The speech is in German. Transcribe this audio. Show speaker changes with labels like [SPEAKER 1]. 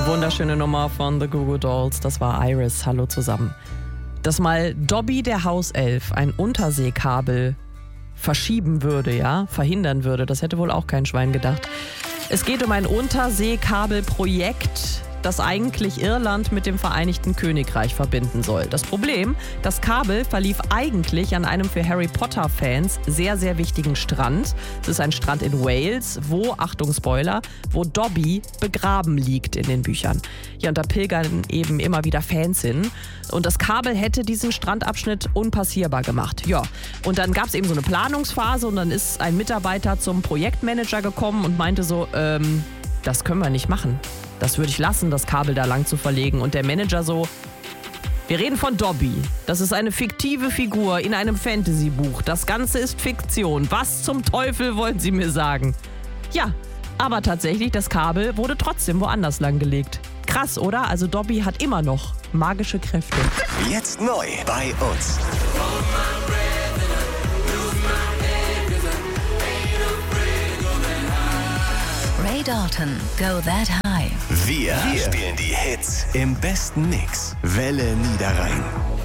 [SPEAKER 1] Wunderschöne Nummer von The Goo Goo Dolls, das war Iris. Hallo zusammen. Dass mal Dobby, der Hauself, ein Unterseekabel verschieben würde, verhindern würde, das hätte wohl auch kein Schwein gedacht. Es geht um ein Unterseekabelprojekt, das eigentlich Irland mit dem Vereinigten Königreich verbinden soll. Das Problem, das Kabel verlief eigentlich an einem für Harry Potter-Fans sehr, sehr wichtigen Strand. Es ist ein Strand in Wales, wo, Achtung Spoiler, wo Dobby begraben liegt in den Büchern. Ja, und da pilgern eben immer wieder Fans hin. Und das Kabel hätte diesen Strandabschnitt unpassierbar gemacht. Ja, und dann gab es eben so eine Planungsphase und dann ist ein Mitarbeiter zum Projektmanager gekommen und meinte so, das können wir nicht machen. Das würde ich lassen, das Kabel da lang zu verlegen. Und der Manager so, wir reden von Dobby. Das ist eine fiktive Figur in einem Fantasy-Buch. Das Ganze ist Fiktion. Was zum Teufel wollen Sie mir sagen? Ja, aber tatsächlich, das Kabel wurde trotzdem woanders lang gelegt. Krass, oder? Also Dobby hat immer noch magische Kräfte.
[SPEAKER 2] Jetzt neu bei uns.
[SPEAKER 3] Ray Dalton, Go That High.
[SPEAKER 2] Wir spielen die Hits im besten Mix. Welle Niederrhein.